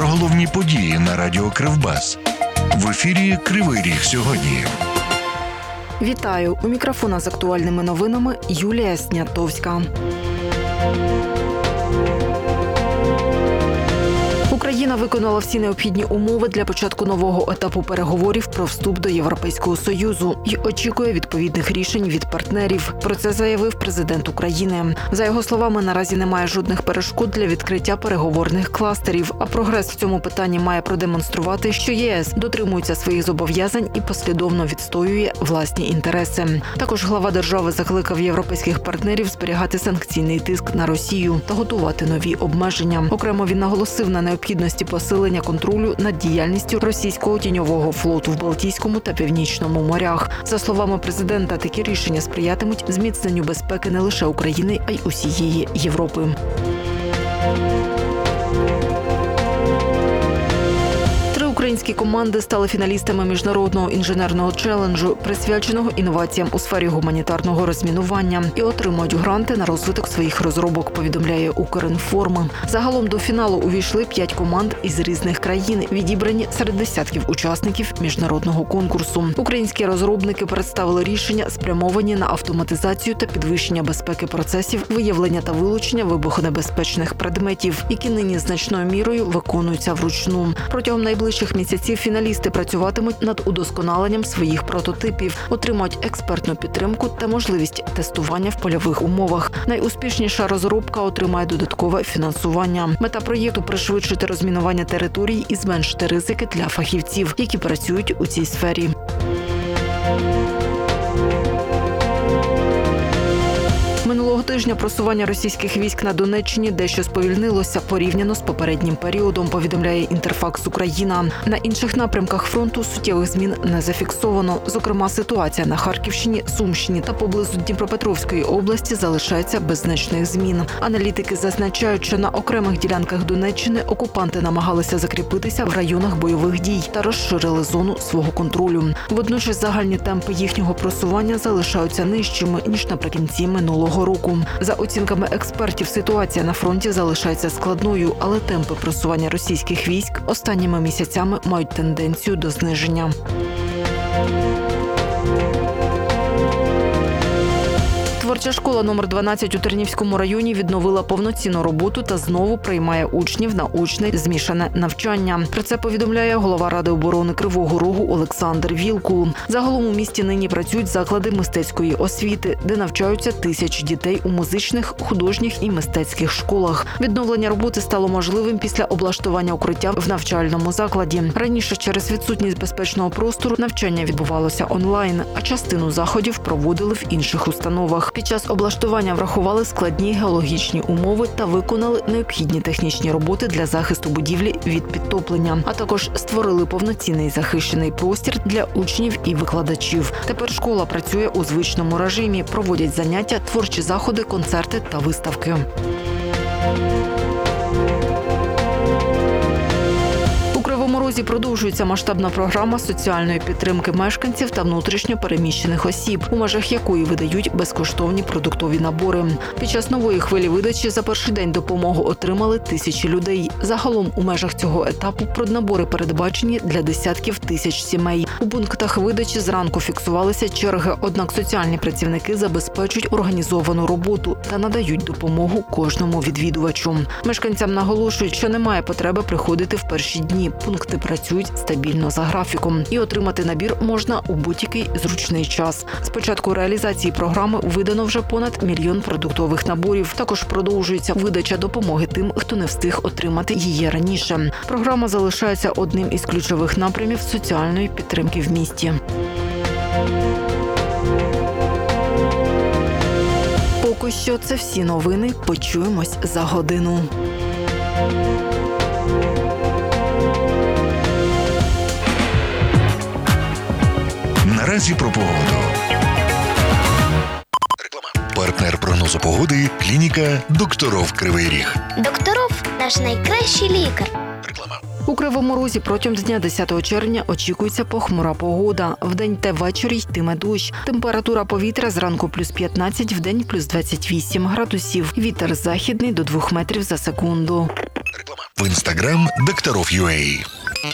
Про головні події на радіо Кривбас. В ефірі «Кривий Ріг сьогодні». Вітаю! У мікрофона з актуальними новинами Юлія Снятовська. Україна виконала всі необхідні умови для початку нового етапу переговорів про вступ до Європейського Союзу і очікує відповідних рішень від партнерів. Про це заявив президент України. За його словами, наразі немає жодних перешкод для відкриття переговорних кластерів, а прогрес в цьому питанні має продемонструвати, що ЄС дотримується своїх зобов'язань і послідовно відстоює власні інтереси. Також глава держави закликав європейських партнерів зберігати санкційний тиск на Росію та готувати нові обмеження. Окремо він наголосив на необхідності посилення контролю над діяльністю російського тіньового флоту в Балтійському та Північному морях. За словами президента, такі рішення сприятимуть зміцненню безпеки не лише України, а й усієї Європи. Українські команди стали фіналістами міжнародного інженерного челенджу, присвяченого інноваціям у сфері гуманітарного розмінування, і отримують гранти на розвиток своїх розробок, повідомляє Укрінформ. Загалом до фіналу увійшли 5 команд із різних країн, відібрані серед десятків учасників міжнародного конкурсу. Українські розробники представили рішення, спрямовані на автоматизацію та підвищення безпеки процесів виявлення та вилучення вибухонебезпечних предметів, які нині значною мірою виконуються вручну. Протягом найближчих місяців фіналісти працюватимуть над удосконаленням своїх прототипів, отримають експертну підтримку та можливість тестування в польових умовах. Найуспішніша розробка отримає додаткове фінансування. Мета проєкту – пришвидшити розмінування територій і зменшити ризики для фахівців, які працюють у цій сфері. Минулого тижня просування російських військ на Донеччині дещо сповільнилося порівняно з попереднім періодом, повідомляє Інтерфакс Україна. На інших напрямках фронту суттєвих змін не зафіксовано. Зокрема, ситуація на Харківщині, Сумщині та поблизу Дніпропетровської області залишається без значних змін. Аналітики зазначають, що на окремих ділянках Донеччини окупанти намагалися закріпитися в районах бойових дій та розширили зону свого контролю. Водночас загальні темпи їхнього просування залишаються нижчими, ніж наприкінці минулого року. За оцінками експертів, ситуація на фронті залишається складною, але темпи просування російських військ останніми місяцями мають тенденцію до зниження. Творча школа номер 12 у Тернівському районі відновила повноцінну роботу та знову приймає учнів на очне змішане навчання. Про це повідомляє голова Ради оборони Кривого Рогу Олександр Вілкул. Загалом у місті нині працюють заклади мистецької освіти, де навчаються тисячі дітей у музичних, художніх і мистецьких школах. Відновлення роботи стало можливим після облаштування укриття в навчальному закладі. Раніше через відсутність безпечного простору навчання відбувалося онлайн, а частину заходів проводили в інших установах. Під час облаштування врахували складні геологічні умови та виконали необхідні технічні роботи для захисту будівлі від підтоплення, а також створили повноцінний захищений простір для учнів і викладачів. Тепер школа працює у звичному режимі, проводять заняття, творчі заходи, концерти та виставки. У Кривому Розі продовжується масштабна програма соціальної підтримки мешканців та внутрішньо переміщених осіб, у межах якої видають безкоштовні продуктові набори. Під час нової хвилі видачі за перший день допомогу отримали тисячі людей. Загалом у межах цього етапу проднабори передбачені для десятків тисяч сімей. У пунктах видачі зранку фіксувалися черги, однак соціальні працівники забезпечують організовану роботу та надають допомогу кожному відвідувачу. Мешканцям наголошують, що немає потреби приходити в перші дні. Пункти працюють стабільно за графіком. І отримати набір можна у будь-який зручний час. З початку реалізації програми видано вже понад 1 мільйон продуктових наборів. Також продовжується видача допомоги тим, хто не встиг отримати її раніше. Програма залишається одним із ключових напрямів соціальної підтримки в місті. Поки що це всі новини. Почуємось за годину. Наразі про погоду. Партнер прогнозу погоди – клініка «Докторов Кривий Ріг». Докторов – наш найкращий лікар. Реклама. У Кривому Розі протягом дня 10 червня очікується похмура погода. Вдень та ввечері йтиме дощ. Температура повітря зранку плюс 15, вдень плюс 28 градусів. Вітер західний до 2 метрів за секунду. В Instagram Докторов.ua.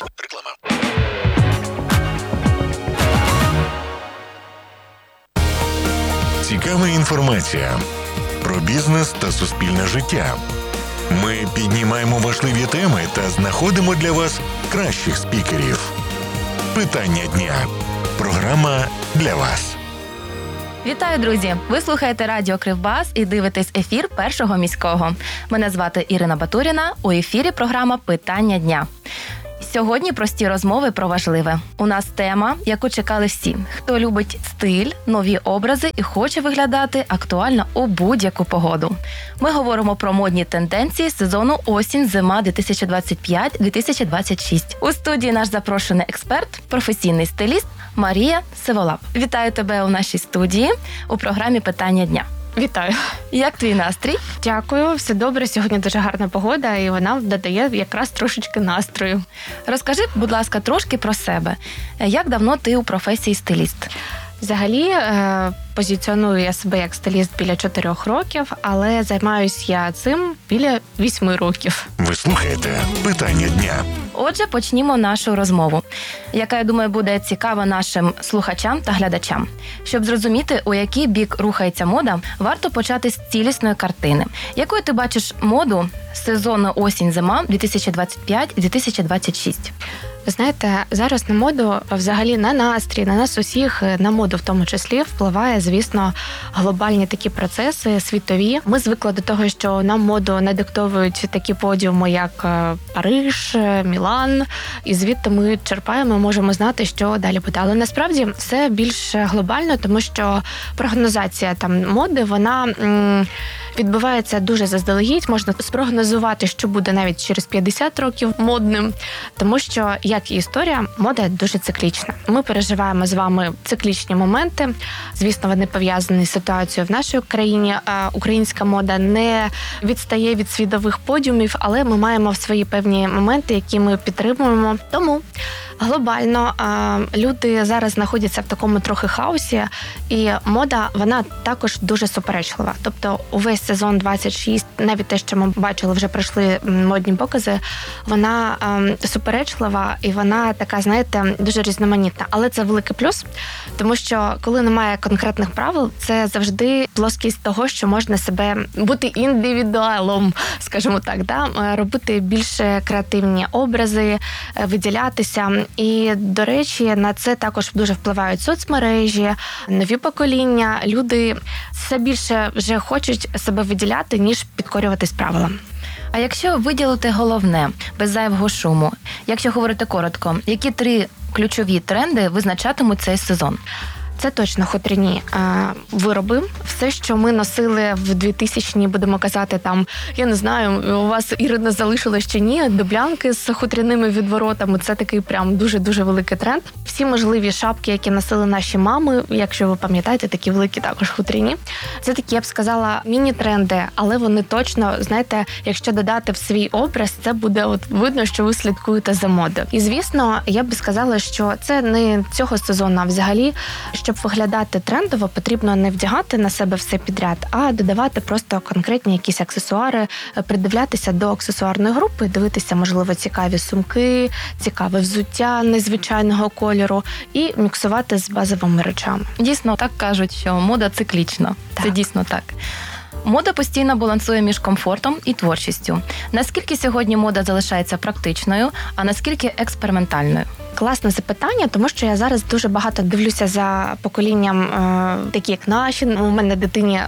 Цікава інформація про бізнес та суспільне життя. Ми піднімаємо важливі теми та знаходимо для вас кращих спікерів. Питання дня. Програма для вас. Вітаю, друзі! Ви слухаєте радіо Кривбас і дивитесь ефір Першого міського. Мене звати Ірина Батуріна. У ефірі програма «Питання дня». Сьогодні прості розмови про важливе. У нас тема, яку чекали всі. Хто любить стиль, нові образи і хоче виглядати актуально у будь-яку погоду. Ми говоримо про модні тенденції сезону осінь-зима 2025-2026. У студії наш запрошений експерт, професійний стиліст Марія Сиволап. Вітаю тебе у нашій студії у програмі «Питання дня». Вітаю. Як твій настрій? Дякую, все добре. Сьогодні дуже гарна погода, і вона додає якраз трошечки настрою. Розкажи, будь ласка, трошки про себе. Як давно ти у професії стиліст? Взагалі, позиціоную я себе як стиліст біля 4 років, але займаюся я цим біля 8 років. Ви слухаєте «Питання дня». Отже, почнімо нашу розмову, яка, я думаю, буде цікава нашим слухачам та глядачам. Щоб зрозуміти, у який бік рухається мода, варто почати з цілісної картини. Якою ти бачиш моду сезону осінь-зима 2025-2026? Ви знаєте, зараз на моду, взагалі на настрій, на нас усіх, на моду в тому числі, впливає, звісно, глобальні такі процеси, світові. Ми звикли до того, що нам моду не диктовують такі подіуми, як Париж, Мілан, і звідти ми черпаємо, можемо знати, що далі буде. Але насправді все більш глобально, тому що прогнозація там моди, вона відбувається дуже заздалегідь, можна спрогнозувати, що буде навіть через 50 років модним, тому що, як і історія, мода дуже циклічна. Ми переживаємо з вами циклічні моменти. Звісно, вони пов'язані з ситуацією в нашій країні. Українська мода не відстає від світових подіумів, але ми маємо свої певні моменти, які ми підтримуємо. Тому глобально люди зараз знаходяться в такому трохи хаосі, і мода, вона також дуже суперечлива. Тобто увесь сезон 26, навіть те, що ми бачили, вже пройшли модні покази, вона суперечлива і вона така, знаєте, дуже різноманітна. Але це великий плюс, тому що коли немає конкретних правил, це завжди плоскість того, що можна себе бути індивідуалом, скажімо так, да? Робити більш креативні образи, виділятися. І, до речі, на це також дуже впливають соцмережі, нові покоління. Люди все більше вже хочуть себе виділяти, ніж підкорюватись правилам. А якщо виділити головне, без зайвого шуму, якщо говорити коротко, які 3 ключові тренди визначатимуть цей сезон? Це точно хутряні вироби. Все, що ми носили в 2000-ні, будемо казати, там, я не знаю, у вас, Ірина, залишилось чи ні, дублянки з хутряними відворотами. Це такий прям дуже-дуже великий тренд. Всі можливі шапки, які носили наші мами, якщо ви пам'ятаєте, такі великі також хутряні. Це такі, я б сказала, міні-тренди, але вони точно, знаєте, якщо додати в свій образ, це буде от видно, що ви слідкуєте за модою. І, звісно, я б сказала, що це не цього сезону, а взагалі, щоб виглядати трендово, потрібно не вдягати на себе все підряд, а додавати просто конкретні якісь аксесуари, придивлятися до аксесуарної групи, дивитися, можливо, цікаві сумки, цікаве взуття незвичайного кольору і міксувати з базовими речами. Дійсно, так кажуть, що мода циклічна. Так. Це дійсно так. Мода постійно балансує між комфортом і творчістю. Наскільки сьогодні мода залишається практичною, а наскільки експериментальною? Класне запитання, тому що я зараз дуже багато дивлюся за поколінням, такі як наші. У мене дитині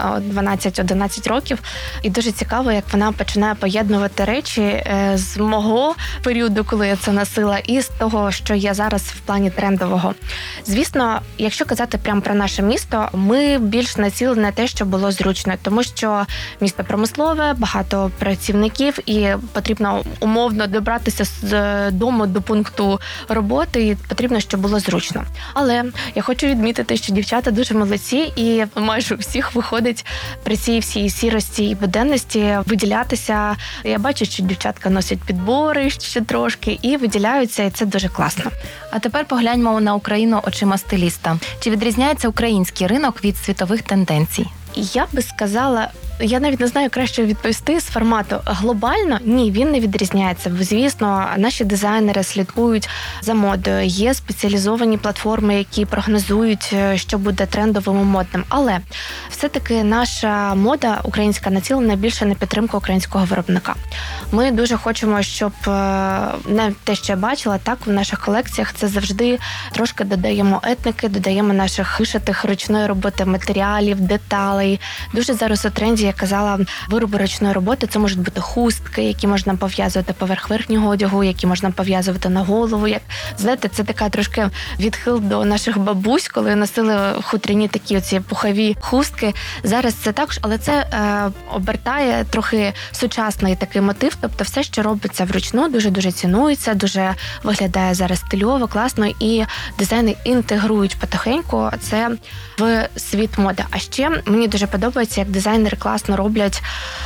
12-11 років, і дуже цікаво, як вона починає поєднувати речі з мого періоду, коли я це носила, і з того, що є зараз в плані трендового. Звісно, якщо казати прямо про наше місто, ми більш націлені на те, що було зручно, тому що що місто промислове, багато працівників і потрібно умовно добратися з дому до пункту роботи, і потрібно, щоб було зручно. Але я хочу відмітити, що дівчата дуже молодці, і майже у всіх виходить при цій всій сірості і буденності виділятися. Я бачу, що дівчатка носять підбори ще трошки і виділяються, і це дуже класно. А тепер погляньмо на Україну очима стиліста. Чи відрізняється український ринок від світових тенденцій? Я би сказала, я навіть не знаю краще відповісти з формату глобально. Ні, він не відрізняється. Звісно, наші дизайнери слідкують за модою. Є спеціалізовані платформи, які прогнозують, що буде трендовим і модним. Але все-таки наша мода українська націлена більше на підтримку українського виробника. Ми дуже хочемо, щоб навіть те, що я бачила, так в наших колекціях це завжди трошки додаємо етники, додаємо наших вишитих ручної роботи матеріалів, деталей. Дуже зараз у тренді, я казала, вироби ручної роботи. Це можуть бути хустки, які можна пов'язувати поверх верхнього одягу, які можна пов'язувати на голову. Як знаєте, це така трошки відхил до наших бабусь, коли носили хутряні такі оці пухові хустки. Зараз це також, але це обертає трохи сучасний такий мотив. Тобто все, що робиться вручну, дуже-дуже цінується, дуже виглядає зараз стильово, класно, і дизайни інтегрують потихеньку це в світ моди. А ще мені дуже подобається, як дизайнери класно роблять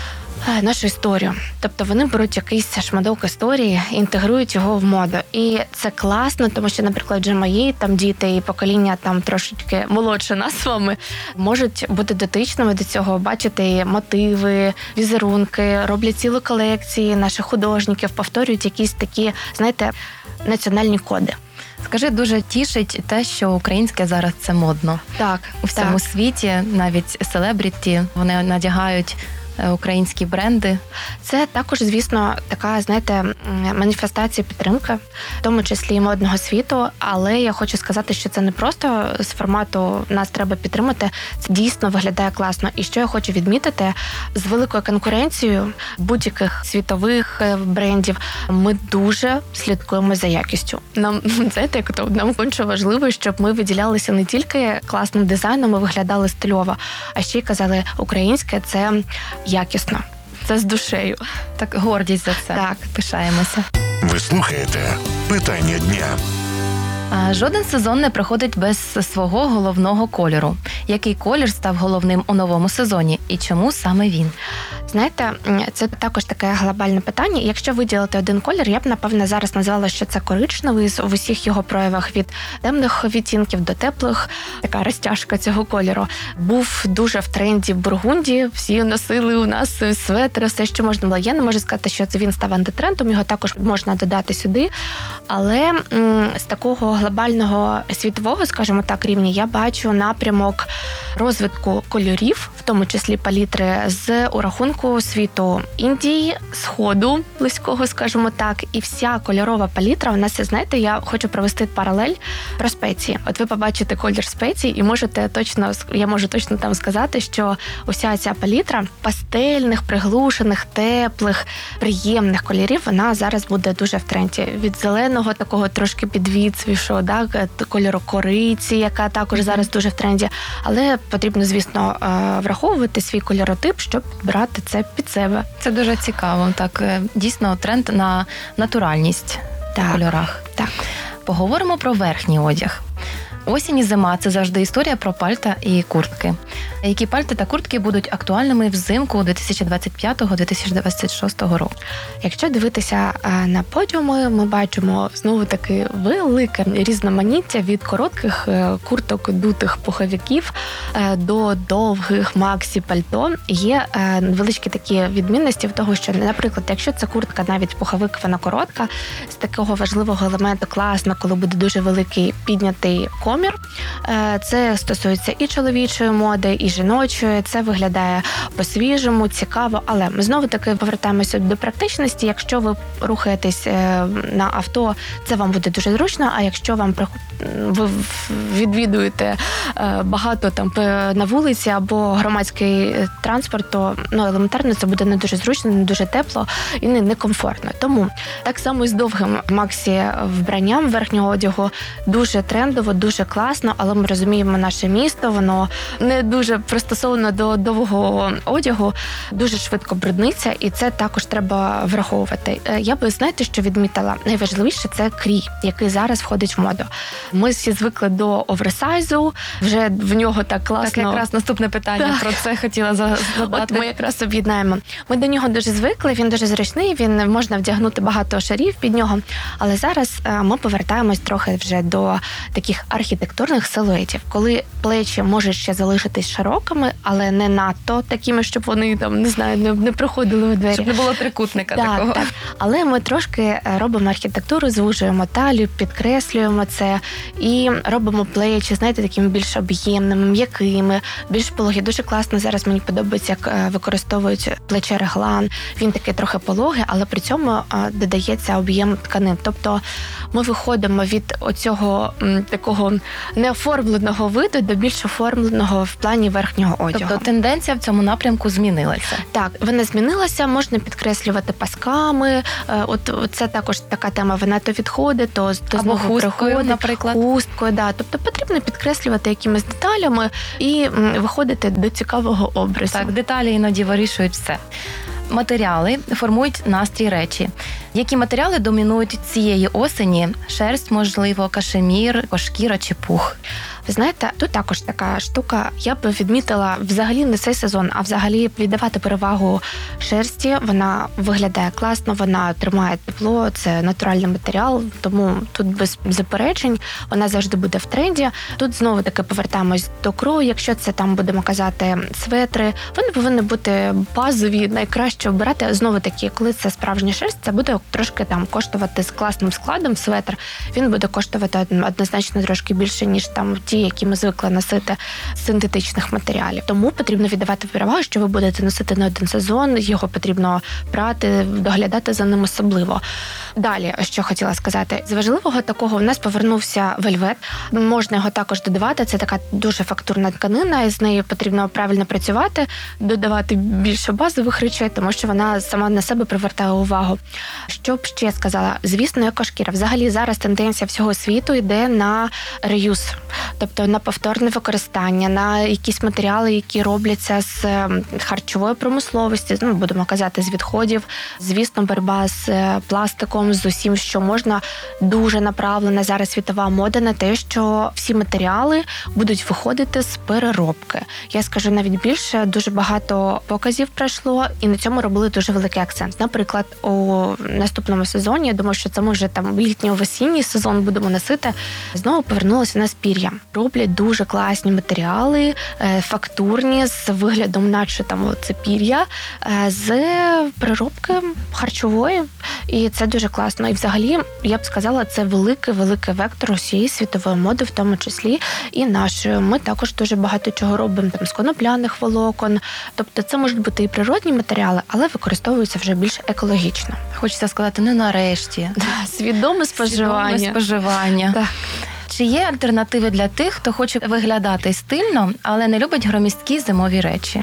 нашу історію. Тобто вони беруть якийсь шматок історії, інтегрують його в моду. І це класно, тому що, наприклад, вже мої там діти і покоління там трошечки молодше нас з вами можуть бути дотичними до цього, бачити мотиви, візерунки, роблять цілі колекції наших художників, повторюють якісь такі, знаєте, національні коди. Скажи, дуже тішить те, що українське зараз це модно. Так, у всьому світі, навіть селебріті, вони надягають українські бренди. Це також, звісно, така, знаєте, маніфестація підтримки, в тому числі і модного світу, але я хочу сказати, що це не просто з формату «нас треба підтримати», це дійсно виглядає класно. І що я хочу відмітити, з великою конкуренцією будь-яких світових брендів ми дуже слідкуємо за якістю. Нам, знаєте, нам конче важливо, щоб ми виділялися не тільки класним дизайном, ми виглядали стильово, а ще й казали, українське – це якісно. Це з душею. Так, гордість за це. Так. Пишаємося. Ви слухаєте «Питання дня». Жоден сезон не проходить без свого головного кольору. Який колір став головним у новому сезоні і чому саме він? Знаєте, це також таке глобальне питання. Якщо виділити один колір, я б, напевне, зараз назвала, що це коричневий в усіх його проявах від темних відтінків до теплих. Така розтяжка цього кольору. Був дуже в тренді в Бургунді. Всі носили у нас светри, все, що можна було. Я не можу сказати, що це він став антитрендом, його також можна додати сюди. Але з такого глобального світового, скажімо так, рівня я бачу напрямок розвитку кольорів, в тому числі палітри, з урахунку світу Індії, Сходу, близького, скажімо так, і вся кольорова палітра у нас, знаєте, я хочу провести паралель про спеції. От ви побачите колір спецій і я можу точно там сказати, що уся ця палітра пастельних, приглушених, теплих, приємних кольорів, вона зараз буде дуже в тренді. Від зеленого такого трошки підвіцвішого, кольору кориці, яка також зараз дуже в тренді. Але потрібно, звісно, враховувати свій кольоротип, щоб брати це під себе. Це дуже цікаво. Так, дійсно, тренд на натуральність в кольорах. Так. Поговоримо про верхній одяг. Осінь і зима – це завжди історія про пальта і куртки. Які пальта та куртки будуть актуальними взимку 2025-2026 року? Якщо дивитися на подіуми, ми бачимо знову-таки велике різноманіття від коротких курток, дутих пуховиків до довгих максі-пальто. Є невеличкі такі відмінності в того, що, наприклад, якщо це куртка, навіть пуховик, вона коротка, з такого важливого елементу класно, коли буде дуже великий піднятий комір. Це стосується і чоловічої моди, і жіночої. Це виглядає по-свіжому, цікаво. Але ми знову-таки повертаємося до практичності. Якщо ви рухаєтесь на авто, це вам буде дуже зручно. А якщо ви відвідуєте багато там на вулиці або громадський транспорт, то елементарно це буде не дуже зручно, не дуже тепло і не комфортно. Тому так само і з довгим максі-вбранням верхнього одягу дуже трендово, дуже класно, але ми розуміємо, наше місто, воно не дуже дуже пристосовано до довгого одягу, дуже швидко брудниться, і це також треба враховувати. Я би, знаєте, що відмітила? Найважливіше – це крій, який зараз входить в моду. Ми всі звикли до оверсайзу, вже в нього так класно. Так, якраз наступне питання, Так. про це хотіла задати. От ми якраз об'єднаємо. Ми до нього дуже звикли, він дуже зручний, він можна вдягнути багато шарів під нього. Але зараз ми повертаємось трохи вже до таких архітектурних силуетів, коли плечі можуть ще залишитись широкими, але не надто такими, щоб вони там, не знаю, не приходили в двері. Щоб не було трикутника такого. Так. Але ми трошки робимо архітектуру, звужуємо талію, підкреслюємо це і робимо плечі, знаєте, такими більш об'ємними, м'якими, більш пологі. Дуже класно зараз мені подобається, як використовують плече-реглан. Він такий трохи пологий, але при цьому додається об'єм тканин. Тобто ми виходимо від оцього такого неоформленого виду до більш оформленого в плані верхнього одягу. Тобто тенденція в цьому напрямку змінилася. Так, вона змінилася, можна підкреслювати пасками. От це також така тема, вона то відходить, то Або знову хусткою, приходить. наприклад. Хусткою, да. Тобто потрібно підкреслювати якимись деталями і виходити до цікавого образу. Так, деталі іноді вирішують все. Матеріали формують настрій речі. Які матеріали домінують цієї осені? Шерсть, можливо, кашемір, шкіра чи пух? Ви знаєте, тут також така штука, я б відмітила взагалі не цей сезон, а взагалі віддавати перевагу шерсті. Вона виглядає класно, вона тримає тепло, це натуральний матеріал, тому тут без заперечень, вона завжди буде в тренді. Тут знову таки повертаємось до крою, якщо це там, будемо казати, светри, вони повинні бути базові, найкраще обирати. Знову таки, коли це справжня шерсть, це буде трошки там коштувати з класним складом светр, він буде коштувати однозначно трошки більше, ніж там ті, які ми звикли носити з синтетичних матеріалів. Тому потрібно віддавати перевагу, що ви будете носити не один сезон, його потрібно прати, доглядати за ним особливо. Далі, що хотіла сказати, з важливого такого у нас повернувся вельвет. Можна його також додавати, це така дуже фактурна тканина, і з нею потрібно правильно працювати, додавати більше базових речей, тому що вона сама на себе привертає увагу. Що б ще сказала? Звісно, екошкіра. Взагалі зараз тенденція всього світу йде на реюз, тобто на повторне використання, на якісь матеріали, які робляться з харчової промисловості, будемо казати, з відходів. Звісно, боротьба з пластиком, з усім, що можна. Дуже направлена зараз світова мода на те, що всі матеріали будуть виходити з переробки. Я скажу навіть більше, дуже багато показів пройшло, і на цьому робили дуже великий акцент. Наприклад, у наступному сезоні, я думаю, що це ми вже там літньо-осінній сезон будемо носити, знову повернулося на пір'я. Роблять дуже класні матеріали, фактурні, з виглядом, наче там це пір'я, з переробки харчової. І це дуже класно. І взагалі, я б сказала, це великий вектор усієї світової моди, в тому числі і нашої. Ми також дуже багато чого робимо там з конопляних волокон. Тобто це можуть бути і природні матеріали, але використовуються вже більш екологічно. Хочеться сказати, не нарешті. Свідоме споживання. Свідоме споживання. Так. Чи є альтернативи для тих, хто хоче виглядати стильно, але не любить громісткі зимові речі?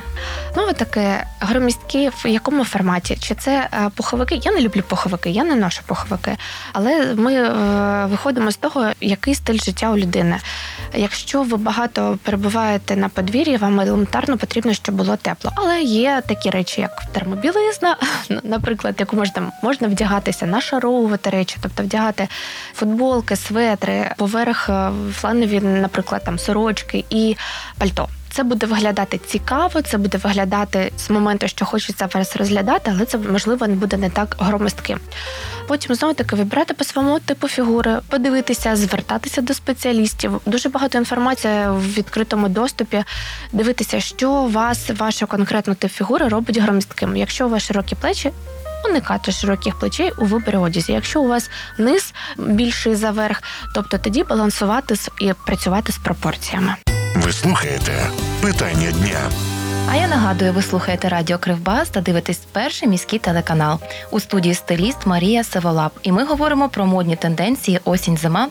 Таке, громісткі в якому форматі? Чи це пуховики? Я не люблю пуховики, я не ношу пуховики. Але ми виходимо з того, який стиль життя у людини. Якщо ви багато перебуваєте на подвір'ї, вам елементарно потрібно, щоб було тепло. Але є такі речі, як термобілизна, наприклад, яку можна вдягатися, нашаровувати речі, тобто вдягати футболки, светри, поверх фланові, наприклад, там сорочки і пальто. Це буде виглядати цікаво, це буде виглядати з моменту, що хочеться вас розглядати, але це, можливо, не буде не так громоздким. Потім, знову-таки, вибирати по своєму типу фігури, подивитися, звертатися до спеціалістів. Дуже багато інформації в відкритому доступі. Дивитися, що вас, вашу конкретну тип фігури робить громістким. Якщо у вас широкі плечі, уникати широких плечей у виборі одязі. Якщо у вас низ більший за верх, тобто тоді балансувати і працювати з пропорціями. Ви слухаєте «Питання дня». А я нагадую, ви слухаєте радіо Кривбас та дивитесь перший міський телеканал. У студії стиліст Марія Севолап. І ми говоримо про модні тенденції осінь-зима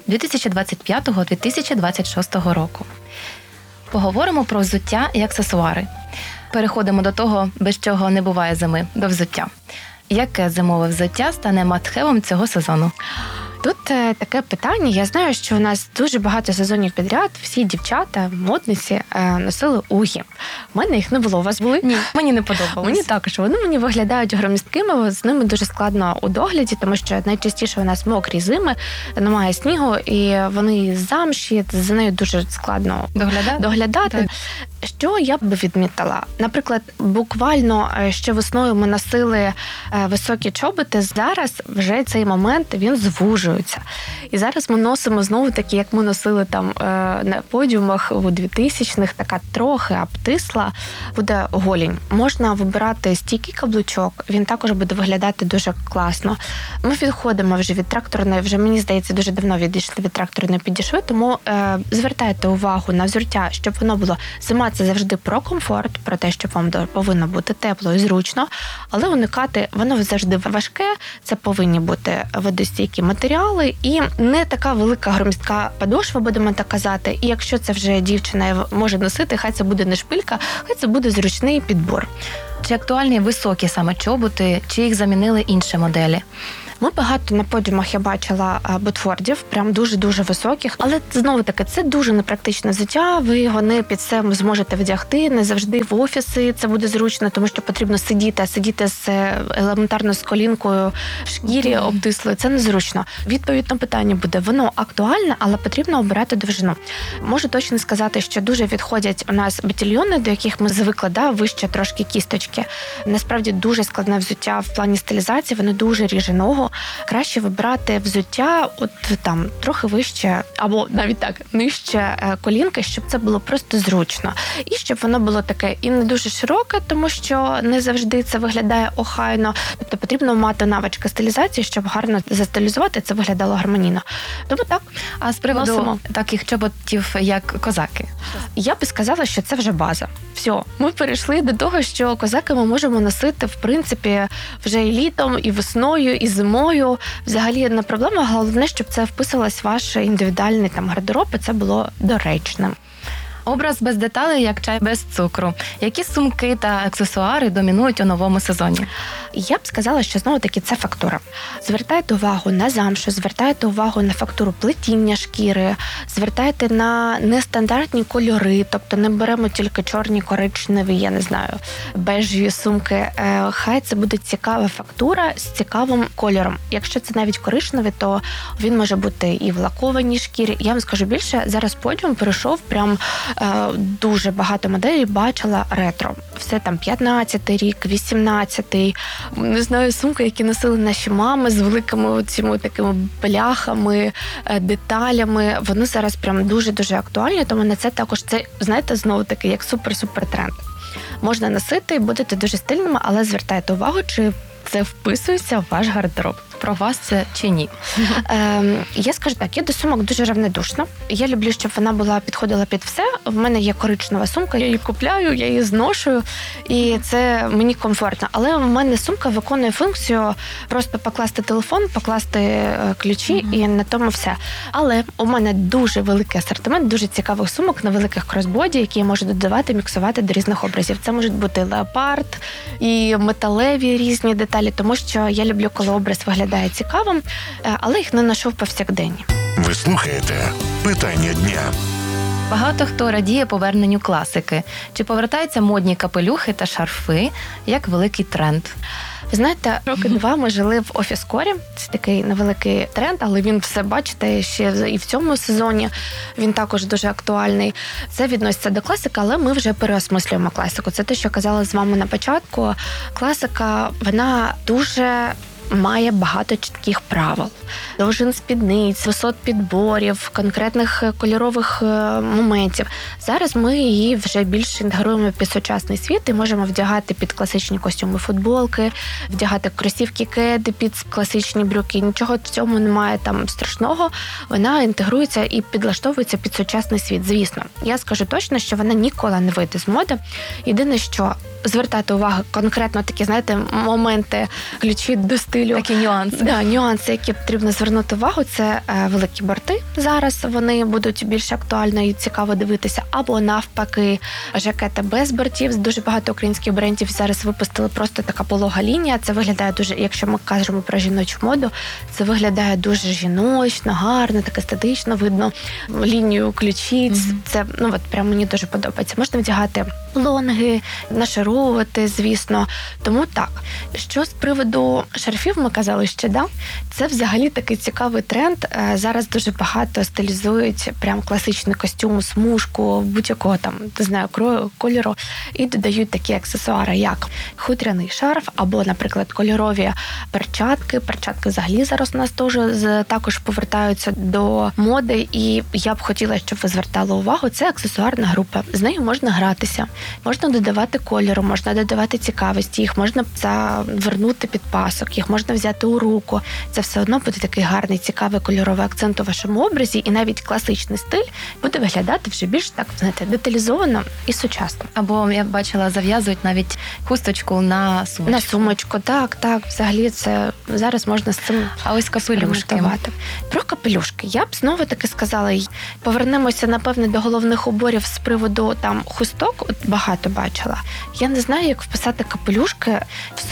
2025-2026 року. Поговоримо про взуття і аксесуари. Переходимо до того, без чого не буває зими, до взуття. Яке зимове взуття стане мust-have цього сезону? Тут таке питання. Я знаю, що у нас дуже багато сезонів підряд всі дівчата, модниці носили угі. У мене їх не було. У вас були? Ні, мені не подобалось. Мені також. Вони мені виглядають громісткими, з ними дуже складно у догляді, тому що найчастіше у нас мокрі зими, немає снігу, і вони замші, за нею дуже складно доглядати. Так. Що я б відмітила? Наприклад, буквально ще весною ми носили високі чоботи, зараз вже цей момент він звужується. І зараз ми носимо знову такі, як ми носили там на подіумах у 2000-х, така трохи обтисла, буде голінь. Можна вибирати стійкий каблучок, він також буде виглядати дуже класно. Ми відходимо вже від тракторної, вже, мені здається, дуже давно відійшли від тракторної підішви, тому звертайте увагу на взуття, щоб воно було зима. Це завжди про комфорт, про те, що вам повинно бути тепло і зручно, але уникати, воно завжди важке, це повинні бути водостійкі матеріали і не така велика громістка подошва, будемо так казати, і якщо це вже дівчина може носити, хай це буде не шпилька, хай це буде зручний підбор. Чи актуальні високі саме чоботи, чи їх замінили інші моделі? Ми багато на подіумах я бачила ботфордів, прям дуже-дуже високих, але знову-таки це дуже непрактичне взуття, ви його не під себе зможете вдягти, не завжди в офіси це буде зручно, тому що потрібно сидіти з елементарно з колінкою в шкірі обтислою, це незручно. Відповідь на питання буде, воно актуальне, але потрібно обирати довжину. Можу точно сказати, що дуже відходять у нас батальйони, до яких ми звикли, вище трошки кісточки. Насправді дуже складне взуття в плані стилізації, воно дуже ріже ногу. Краще вибирати взуття от там трохи вище, або навіть так, нижче колінки, щоб це було просто зручно. І щоб воно було таке і не дуже широке, тому що не завжди це виглядає охайно. Тобто потрібно мати навички стилізації, щоб гарно застилізувати, це виглядало гармонійно. Тому так. А з приводу таких чоботів, як козаки? Я би сказала, що це вже база. Все, ми перейшли до того, що козаки ми можемо носити, в принципі, вже і літом, і весною, і зимою. Взагалі не проблема, головне, щоб це вписувалось в ваш індивідуальний гардероб, і це було доречним. Образ без деталей, як чай без цукру. Які сумки та аксесуари домінують у новому сезоні? Я б сказала, що знову-таки це фактура. Звертайте увагу на замшу, звертайте увагу на фактуру плетіння шкіри, звертайте на нестандартні кольори, тобто не беремо тільки чорні, коричневі, я не знаю, бежеві сумки. Хай це буде цікава фактура з цікавим кольором. Якщо це навіть коричневий, то він може бути і в лакованій шкірі. Я вам скажу більше, зараз подіум перейшов прям дуже багато моделей бачила ретро. Все там 15-й рік, 18-й. Не знаю, сумки, які носили наші мами з великими цими такими бляхами, деталями. Вони зараз прям дуже-дуже актуальні, тому на це також це, знаєте, знову таки, як супер-супер тренд. Можна носити, будете дуже стильними, але звертайте увагу, чи це вписується в ваш гардероб. Про вас це чи ні? Я скажу так, я до сумок дуже равнодушна. Я люблю, щоб вона підходила під все. В мене є коричнева сумка, я її купляю, я її зношую, і це мені комфортно. Але в мене сумка виконує функцію просто покласти телефон, покласти ключі, і на тому все. Але у мене дуже великий асортимент, дуже цікавих сумок на великих кросбоді, які я можу додавати, міксувати до різних образів. Це можуть бути леопард і металеві різні деталі, тому що я люблю, коли образ виглядає цікавим, але їх не ношу в повсякденні. Ви слухаєте «Питання дня». Багато хто радіє поверненню класики. Чи повертаються модні капелюхи та шарфи як великий тренд? Ви знаєте, роки 2 ми жили в офіс-корі. Це такий невеликий тренд, але він все, бачите, ще і в цьому сезоні він також дуже актуальний. Це відноситься до класики, але ми вже переосмислюємо класику. Це те, що казала з вами на початку. Класика, вона дуже має багато чітких правил. Довжин спідниць, висот підборів, конкретних кольорових моментів. Зараз ми її вже більше інтегруємо під сучасний світ і можемо вдягати під класичні костюми футболки, вдягати кросівки кеди під класичні брюки. Нічого в цьому немає там страшного. Вона інтегрується і підлаштовується під сучасний світ. Звісно, я скажу точно, що вона ніколи не вийде з моди. Єдине, що звертати увагу конкретно такі, знаєте, моменти, ключі до стилю. Такі нюанси. Да, нюанси, які потрібно звернути увагу, це великі борти. Зараз вони будуть більш актуальні і цікаво дивитися. Або навпаки, жакети без бортів. Дуже багато українських брендів зараз випустили просто така полога лінія. Це виглядає дуже, якщо ми кажемо про жіночу моду, це виглядає дуже жіночно, гарно, так естетично, видно лінію ключиць. Це, прям мені дуже подобається. Можна вдягати лонги, нашаровувати, звісно. Тому так. Що з приводу шарфів ми казали ще, да? Це взагалі такий цікавий тренд. Зараз дуже багато стилізують прям класичний костюм, смужку, будь-якого там, не знаю, крою, кольору, і додають такі аксесуари, як хутряний шарф, або, наприклад, кольорові перчатки. Перчатки взагалі зараз у нас також повертаються до моди, і я б хотіла, щоб ви звертали увагу, це аксесуарна група. З нею можна гратися, можна додавати кольору, можна додавати цікавості, їх можна завернути під пасок, їх можна взяти у руку. Це все одно буде такий гарний, цікавий кольоровий акцент у вашому образі, і навіть класичний стиль буде виглядати вже більш так, знаєте, деталізовано і сучасно. Або, я бачила, зав'язують навіть хусточку на сумочку. На сумочку, так. Взагалі це зараз можна з цим. А ось капелюшки. Про капелюшки. Я б знову таки сказала, повернемося, напевне, до головних уборів з приводу там хусток. От багато бачила. Я не знаю, як вписати капелюшки в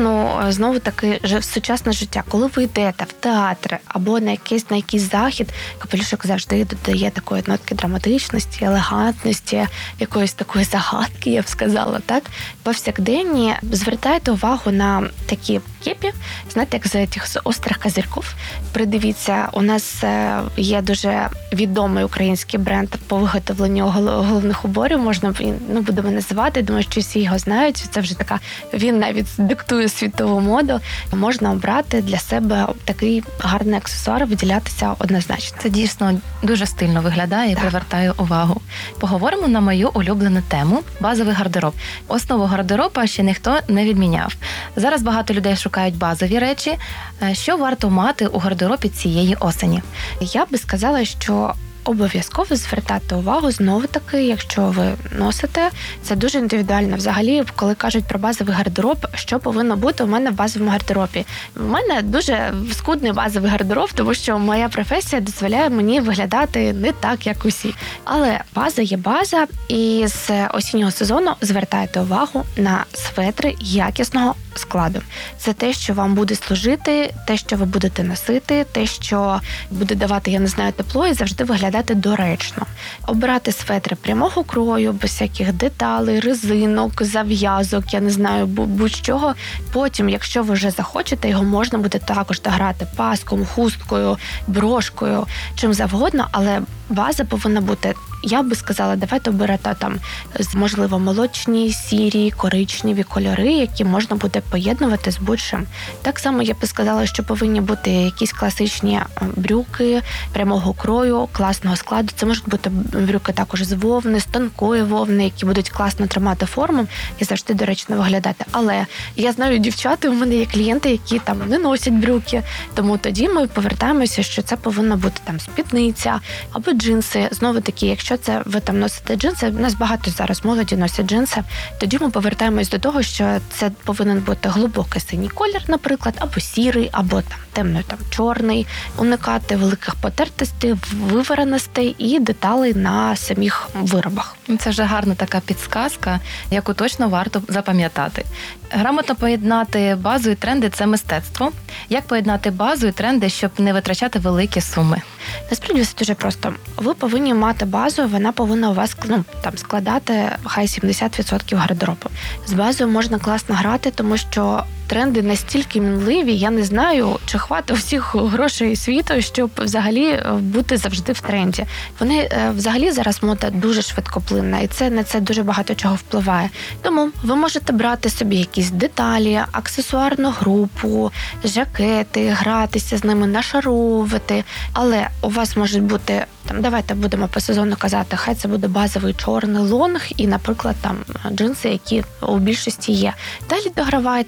в сучасне життя. Коли ви йдете в театр або на якийсь захід, капелюшок завжди додає такої нотки драматичності, елегантності, якоїсь такої загадки, я б сказала, так? Повсякденні звертайте увагу на такі кепі, знаєте, як з острих козирьків. Придивіться, у нас є дуже відомий український бренд по виготовленню головних уборів, можна, будемо називати, думаю, що всі його знають, це вже така, він навіть диктує світову моду, можна обрати для себе такий гарний аксесуар, виділятися однозначно. Це дійсно дуже стильно виглядає і привертає увагу. Поговоримо на мою улюблену тему – базовий гардероб. Основу гардероба ще ніхто не відміняв. Зараз багато людей шукають базові речі. Що варто мати у гардеробі цієї осені? Я би сказала, що обов'язково звертати увагу, знову-таки, якщо ви носите, це дуже індивідуально. Взагалі, коли кажуть про базовий гардероб, що повинно бути у мене в базовому гардеробі? У мене дуже скудний базовий гардероб, тому що моя професія дозволяє мені виглядати не так, як усі. Але база є база, і з осіннього сезону звертайте увагу на светри якісного складу. Це те, що вам буде служити, те, що ви будете носити, те, що буде давати, я не знаю, тепло і завжди виглядати доречно. Обирати светри прямого крою, без всяких деталей, резинок, зав'язок, я не знаю, будь-чого. Потім, якщо ви вже захочете, його можна буде також дограти паском, хусткою, брошкою, чим завгодно, але база повинна бути, я би сказала, давайте обирати там, можливо, молочні, сірі, коричневі кольори, які можна буде поєднувати з будь-чим. Так само я би сказала, що повинні бути якісь класичні брюки прямого крою, класного складу. Це можуть бути брюки також з вовни, з тонкої вовни, які будуть класно тримати форму і завжди доречно виглядати. Але я знаю дівчата, у мене є клієнти, які там не носять брюки, тому тоді ми повертаємося, що це повинна бути там спідниця або джинси. Знову таки, якщо це ви там носите джинси, у нас багато зараз молоді носять джинси, тоді ми повертаємось до того, що це повинен бути глибокий синій колір, наприклад, або сірий, або там темно там чорний, уникати великих потертостей, вивареностей і деталей на самих виробах. Це вже гарна така підсказка, яку точно варто запам'ятати. Грамотно поєднати базу і тренди – це мистецтво. Як поєднати базу і тренди, щоб не витрачати великі суми? Насправді все дуже просто. Ви повинні мати базу, вона повинна у вас складати хай 70% гардеробу. З базою можна класно грати, тому що тренди настільки мінливі, я не знаю, чи хватить всіх грошей світу, щоб взагалі бути завжди в тренді. Вони взагалі зараз мода дуже швидкоплинна, і на це дуже багато чого впливає. Тому ви можете брати собі якісь деталі, аксесуарну групу, жакети, гратися з ними, нашаровувати, але у вас можуть бути, там, давайте будемо по сезону казати, хай це буде базовий чорний лонг і, наприклад, там джинси, які у більшості є. Далі догравайте,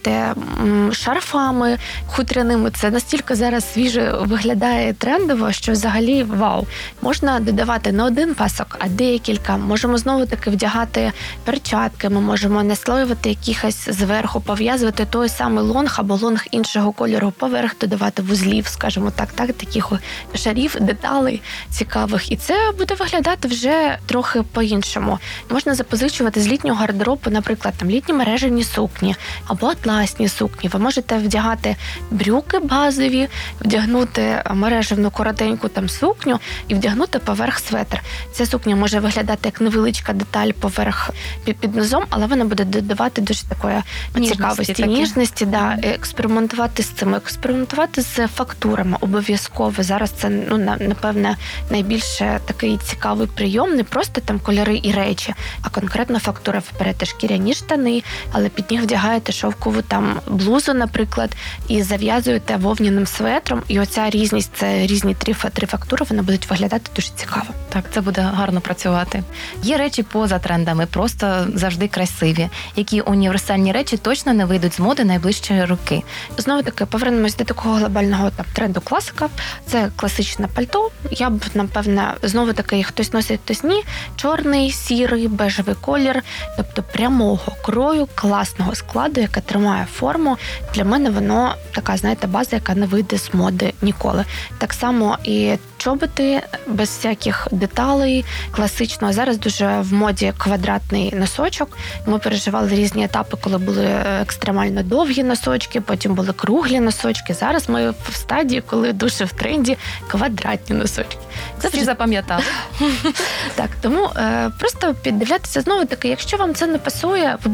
шарфами хутряними. Це настільки зараз свіже виглядає трендово, що взагалі вау. Можна додавати не один пасок, а декілька. Можемо знову-таки вдягати перчатки, ми можемо наслоювати якихось зверху, пов'язувати той самий лонг або лонг іншого кольору поверх, додавати вузлів, скажімо так, таких шарів, деталей цікавих. І це буде виглядати вже трохи по-іншому. Можна запозичувати з літнього гардеробу, наприклад, там літні мережевні сукні або атласні сукні. Ви можете вдягати брюки базові, вдягнути мережевну коротеньку там сукню і вдягнути поверх светр. Ця сукня може виглядати як невеличка деталь поверх під низом, але вона буде додавати дуже такої цікавості, ніжності, експериментувати з цим, експериментувати з фактурами обов'язково. Зараз це, напевне, найбільше такий цікавий прийом, не просто там кольори і речі, а конкретно фактура. Ви берете шкіряні штани, але під них вдягаєте шовкову там блузу, наприклад, і зав'язуєте вовняним светром, і оця різність, це різні три фактури, вони будуть виглядати дуже цікаво. Так, це буде гарно працювати. Є речі поза трендами, просто завжди красиві. Які універсальні речі точно не вийдуть з моди найближчі роки? Знову таки, повернемось до такого глобального тренду класика. Це класичне пальто. Я б, напевне, знову таки, хтось носить, хтось ні. Чорний, сірий, бежевий колір, тобто прямого крою, класного складу, яке тримає форму. Для мене воно така, знаєте, база, яка не вийде з моди ніколи. Так само і чоботи без всяких деталей, класично. Зараз дуже в моді квадратний носочок. Ми переживали різні етапи, коли були екстремально довгі носочки, потім були круглі носочки. Зараз ми в стадії, коли дуже в тренді квадратні носочки. Це всі запам'ятали. Так, тому просто піддивлятися знову таки, якщо вам це не пасує, ви